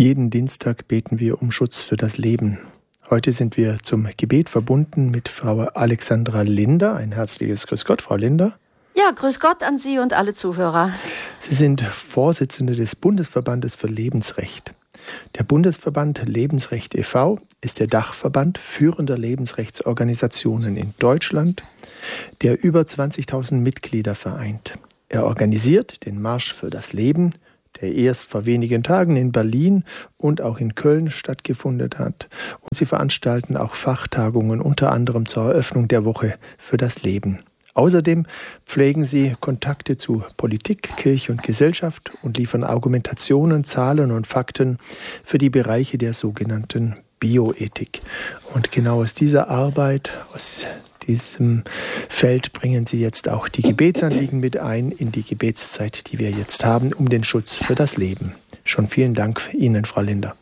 Jeden Dienstag beten wir um Schutz für das Leben. Heute sind wir zum Gebet verbunden mit Frau Alexandra Linder. Ein herzliches Grüß Gott, Frau Linder. Ja, grüß Gott an Sie und alle Zuhörer. Sie sind Vorsitzende des Bundesverbandes für Lebensrecht. Der Bundesverband Lebensrecht e.V. ist der Dachverband führender Lebensrechtsorganisationen in Deutschland, der über 20.000 Mitglieder vereint. Er organisiert den Marsch für das Leben, der erst vor wenigen Tagen in Berlin und auch in Köln stattgefunden hat. Und sie veranstalten auch Fachtagungen, unter anderem zur Eröffnung der Woche für das Leben. Außerdem pflegen sie Kontakte zu Politik, Kirche und Gesellschaft und liefern Argumentationen, Zahlen und Fakten für die Bereiche der sogenannten Bioethik. Und genau aus dieser Arbeit, aus diesem Feld bringen Sie jetzt auch die Gebetsanliegen mit ein in die Gebetszeit, die wir jetzt haben, um den Schutz für das Leben. Schon vielen Dank Ihnen, Frau Linder.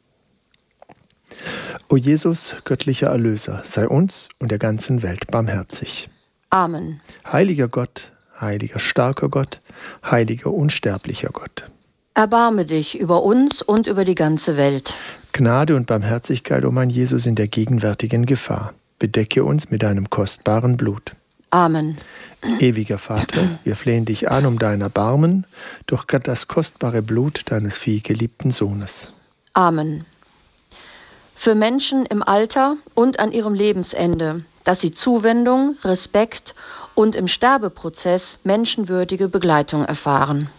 O Jesus, göttlicher Erlöser, sei uns und der ganzen Welt barmherzig. Amen. Heiliger Gott, heiliger starker Gott, heiliger unsterblicher Gott. Erbarme dich über uns und über die ganze Welt. Gnade und Barmherzigkeit, o mein Jesus, in der gegenwärtigen Gefahr. Bedecke uns mit deinem kostbaren Blut. Amen. Ewiger Vater, wir flehen dich an um dein Erbarmen durch das kostbare Blut deines vielgeliebten Sohnes. Amen. Für Menschen im Alter und an ihrem Lebensende, dass sie Zuwendung, Respekt und im Sterbeprozess menschenwürdige Begleitung erfahren.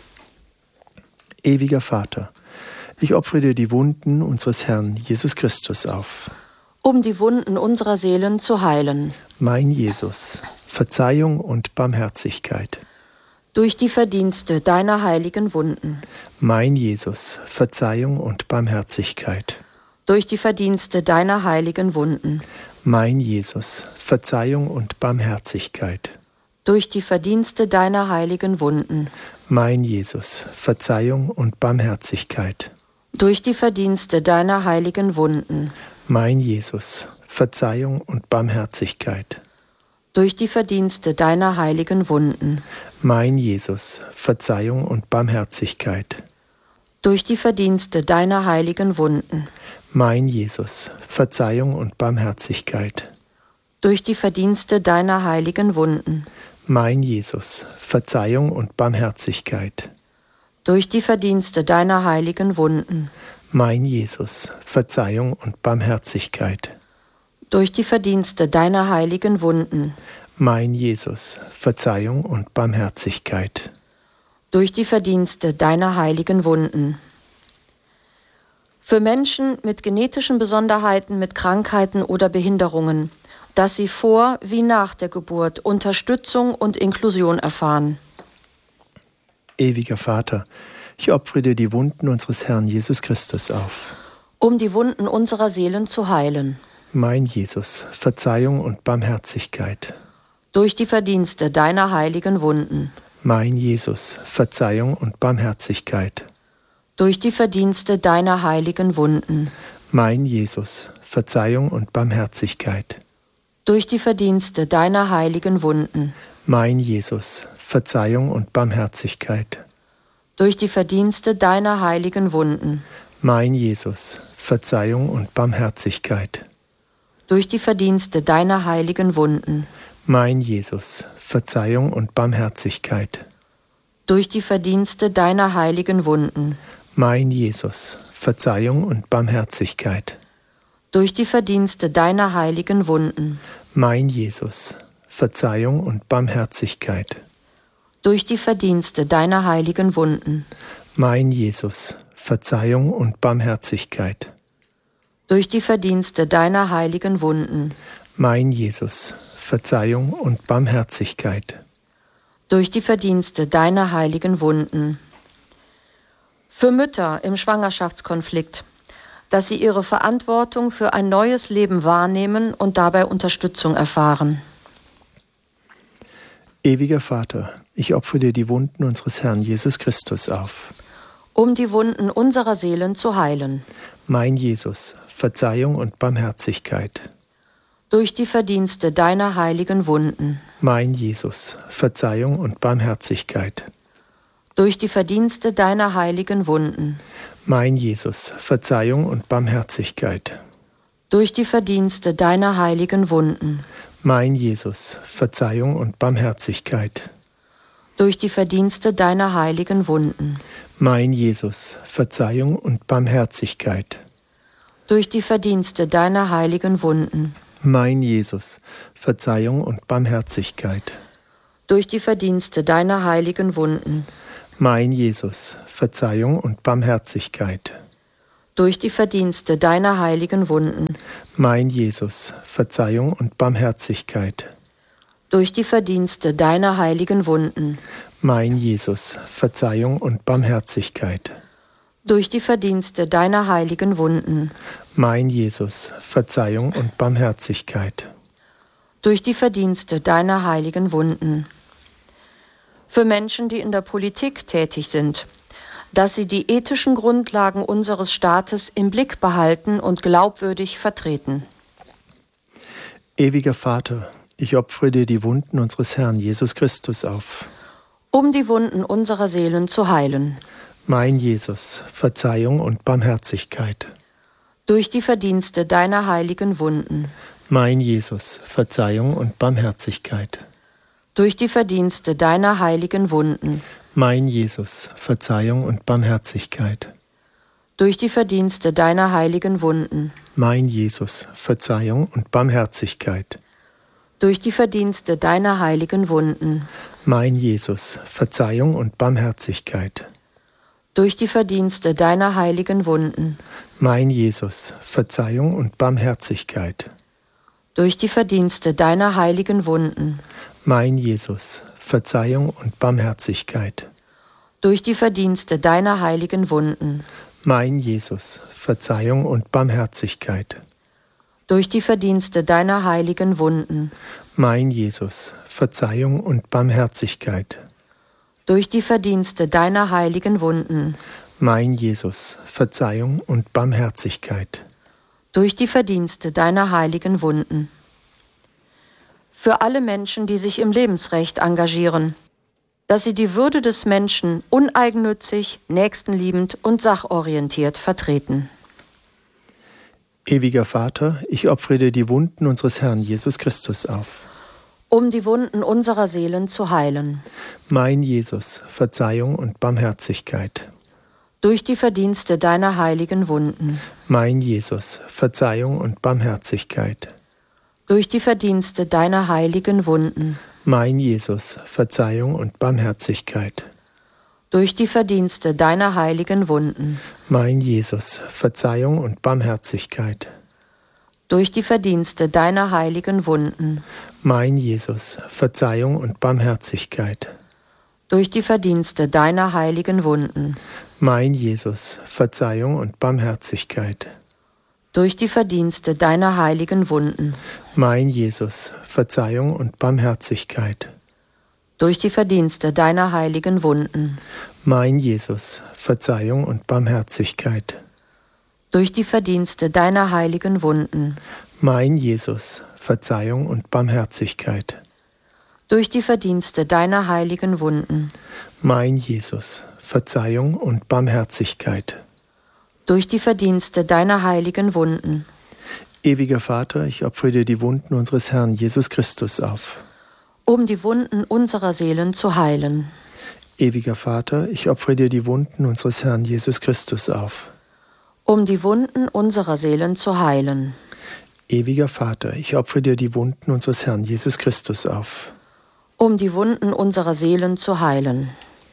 Ewiger Vater, ich opfere dir die Wunden unseres Herrn Jesus Christus auf, um die Wunden unserer Seelen zu heilen. Mein Jesus, Verzeihung und Barmherzigkeit. Durch die Verdienste deiner heiligen Wunden. Mein Jesus, Verzeihung und Barmherzigkeit. Durch die Verdienste deiner heiligen Wunden. Mein Jesus, Verzeihung und Barmherzigkeit. Durch die Verdienste deiner heiligen Wunden. Mein Jesus, Verzeihung und Barmherzigkeit. Durch die Verdienste deiner heiligen Wunden. Mein Jesus, Verzeihung und Barmherzigkeit. Durch die Verdienste deiner heiligen Wunden. Mein Jesus, Verzeihung und Barmherzigkeit. Durch die Verdienste deiner heiligen Wunden. Mein Jesus, Verzeihung und Barmherzigkeit. Durch die Verdienste deiner heiligen Wunden. Mein Jesus, Verzeihung und Barmherzigkeit. Durch die Verdienste deiner heiligen Wunden. Mein Jesus, Verzeihung und Barmherzigkeit. Durch die Verdienste deiner heiligen Wunden. Mein Jesus, Verzeihung und Barmherzigkeit. Durch die Verdienste deiner heiligen Wunden. Für Menschen mit genetischen Besonderheiten, mit Krankheiten oder Behinderungen, dass sie vor wie nach der Geburt Unterstützung und Inklusion erfahren. Ewiger Vater, ich opfere dir die Wunden unseres Herrn Jesus Christus auf, um die Wunden unserer Seelen zu heilen. Mein Jesus, Verzeihung und Barmherzigkeit. Durch die Verdienste deiner heiligen Wunden. Mein Jesus, Verzeihung und Barmherzigkeit. Durch die Verdienste deiner heiligen Wunden. Mein Jesus, Verzeihung und Barmherzigkeit. Durch die Verdienste deiner heiligen Wunden. Mein Jesus, Verzeihung und Barmherzigkeit. Durch die Verdienste deiner heiligen Wunden. Mein Jesus, Verzeihung und Barmherzigkeit. Durch die Verdienste deiner heiligen Wunden. Mein Jesus, Verzeihung und Barmherzigkeit. Durch die Verdienste deiner heiligen Wunden. Mein Jesus, Verzeihung und Barmherzigkeit. Durch die Verdienste deiner heiligen Wunden. Mein Jesus, Verzeihung und Barmherzigkeit. Durch die Verdienste deiner heiligen Wunden. Mein Jesus, Verzeihung und Barmherzigkeit. Durch die Verdienste deiner heiligen Wunden. Mein Jesus, Verzeihung und Barmherzigkeit. Durch die Verdienste deiner heiligen Wunden. Für Mütter im Schwangerschaftskonflikt, dass sie ihre Verantwortung für ein neues Leben wahrnehmen und dabei Unterstützung erfahren. Ewiger Vater, ich opfere dir die Wunden unseres Herrn Jesus Christus auf, um die Wunden unserer Seelen zu heilen. Mein Jesus, Verzeihung und Barmherzigkeit. Durch die Verdienste deiner heiligen Wunden. Mein Jesus, Verzeihung und Barmherzigkeit. Durch die Verdienste deiner heiligen Wunden. Mein Jesus, Verzeihung und Barmherzigkeit. Durch die Verdienste deiner heiligen Wunden. Mein Jesus, Verzeihung und Barmherzigkeit. Durch die Verdienste deiner heiligen Wunden. Mein Jesus, Verzeihung und Barmherzigkeit. Durch die Verdienste deiner heiligen Wunden. Mein Jesus, Verzeihung und Barmherzigkeit. Durch die Verdienste deiner heiligen Wunden. Mein Jesus, Verzeihung und Barmherzigkeit. Durch die Verdienste deiner heiligen Wunden. Mein Jesus, Verzeihung und Barmherzigkeit. Durch die Verdienste deiner heiligen Wunden. Mein Jesus, Verzeihung und Barmherzigkeit. Durch die Verdienste deiner heiligen Wunden. Mein Jesus, Verzeihung und Barmherzigkeit. Durch die Verdienste deiner heiligen Wunden. Für Menschen, die in der Politik tätig sind, dass sie die ethischen Grundlagen unseres Staates im Blick behalten und glaubwürdig vertreten. Ewiger Vater, ich opfere dir die Wunden unseres Herrn Jesus Christus auf. Um die Wunden unserer Seelen zu heilen. Mein Jesus, Verzeihung und Barmherzigkeit. Durch die Verdienste deiner heiligen Wunden. Mein Jesus, Verzeihung und Barmherzigkeit. Durch die Verdienste deiner heiligen Wunden. Mein Jesus, Verzeihung und Barmherzigkeit. Durch die Verdienste deiner heiligen Wunden. Mein Jesus, Verzeihung und Barmherzigkeit. Durch die Verdienste deiner heiligen Wunden. Mein Jesus, Verzeihung und Barmherzigkeit. Durch die Verdienste deiner heiligen Wunden. Mein Jesus, Verzeihung und Barmherzigkeit. Durch die Verdienste deiner heiligen Wunden. Mein Jesus, Verzeihung und Barmherzigkeit. Durch die Verdienste deiner heiligen Wunden. Mein Jesus, Verzeihung und Barmherzigkeit. Durch die Verdienste deiner heiligen Wunden. Mein Jesus, Verzeihung und Barmherzigkeit. Durch die Verdienste deiner heiligen Wunden. Mein Jesus, Verzeihung und Barmherzigkeit. Durch die Verdienste deiner heiligen Wunden. Für alle Menschen, die sich im Lebensrecht engagieren, dass sie die Würde des Menschen uneigennützig, nächstenliebend und sachorientiert vertreten. Ewiger Vater, ich opfere dir die Wunden unseres Herrn Jesus Christus auf. Um die Wunden unserer Seelen zu heilen. Mein Jesus, Verzeihung und Barmherzigkeit. Durch die Verdienste deiner heiligen Wunden. Mein Jesus, Verzeihung und Barmherzigkeit. Durch die Verdienste deiner heiligen Wunden. Mein Jesus, Verzeihung und Barmherzigkeit. Durch die Verdienste deiner heiligen Wunden. Mein Jesus, Verzeihung und Barmherzigkeit. Durch die Verdienste deiner heiligen Wunden. Mein Jesus, Verzeihung und Barmherzigkeit. Durch die Verdienste deiner heiligen Wunden. Mein Jesus, Verzeihung und Barmherzigkeit. Durch die Verdienste deiner heiligen Wunden. Mein Jesus, Verzeihung und Barmherzigkeit. Durch die Verdienste deiner heiligen Wunden. Mein Jesus, Verzeihung und Barmherzigkeit. Durch die Verdienste deiner heiligen Wunden. Mein Jesus, Verzeihung und Barmherzigkeit. Durch die Verdienste deiner heiligen Wunden. Mein Jesus, Verzeihung und Barmherzigkeit. Durch die Verdienste deiner heiligen Wunden. Ewiger Vater, ich opfere dir die Wunden unseres Herrn Jesus Christus auf. Um die Wunden unserer Seelen zu heilen. Ewiger Vater, ich opfere dir die Wunden unseres Herrn Jesus Christus auf. Um die Wunden unserer Seelen zu heilen. Ewiger Vater, ich opfere dir die Wunden unseres Herrn Jesus Christus auf. Um die Wunden unserer Seelen zu heilen.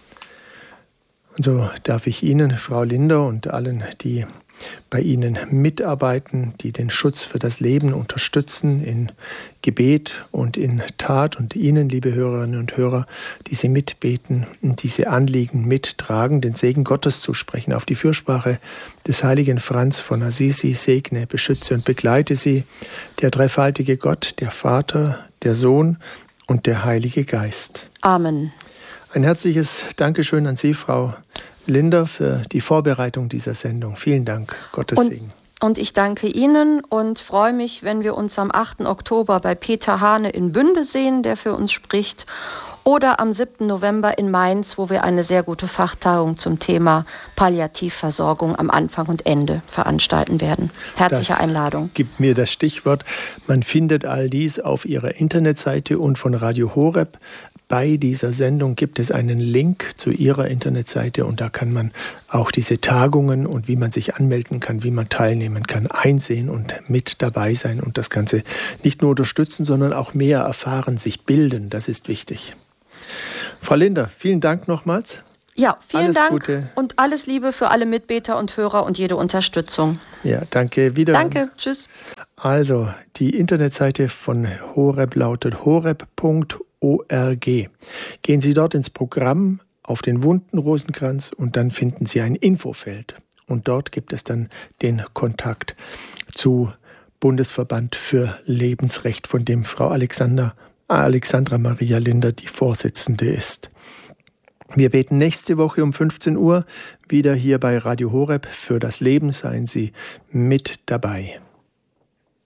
Und so darf ich Ihnen, Frau Linder, und allen, die bei Ihnen mitarbeiten, die den Schutz für das Leben unterstützen in Gebet und in Tat, und Ihnen, liebe Hörerinnen und Hörer, die Sie mitbeten und diese Anliegen mittragen, den Segen Gottes zusprechen, auf die Fürsprache des heiligen Franz von Assisi, segne, beschütze und begleite Sie, der dreifaltige Gott, der Vater, der Sohn und der Heilige Geist. Amen. Ein herzliches Dankeschön an Sie, Frau Linder, für die Vorbereitung dieser Sendung. Vielen Dank. Gottes Segen. Und ich danke Ihnen und freue mich, wenn wir uns am 8. Oktober bei Peter Hane in Bünde sehen, der für uns spricht. oder am 7. November in Mainz, wo wir eine sehr gute Fachtagung zum Thema Palliativversorgung am Anfang und Ende veranstalten werden. Herzliche Einladung. Gibt mir das Stichwort. Man findet all dies auf Ihrer Internetseite und von Radio Horeb. Bei dieser Sendung gibt es einen Link zu Ihrer Internetseite und da kann man auch diese Tagungen und wie man sich anmelden kann, wie man teilnehmen kann, einsehen und mit dabei sein und das Ganze nicht nur unterstützen, sondern auch mehr erfahren, sich bilden. Das ist wichtig. Frau Linder, vielen Dank nochmals. Ja, vielen Dank Gute. Und alles Liebe für alle Mitbeter und Hörer und jede Unterstützung. Ja, danke. Wieder. Danke, tschüss. Also, die Internetseite von Horeb lautet horeb.org. Gehen Sie dort ins Programm auf den Wunden Rosenkranz und dann finden Sie ein Infofeld. Und dort gibt es dann den Kontakt zu Bundesverband für Lebensrecht, von dem Frau Alexandra Maria Linder die Vorsitzende ist. Wir beten nächste Woche um 15 Uhr wieder hier bei Radio Horeb. Für das Leben seien Sie mit dabei.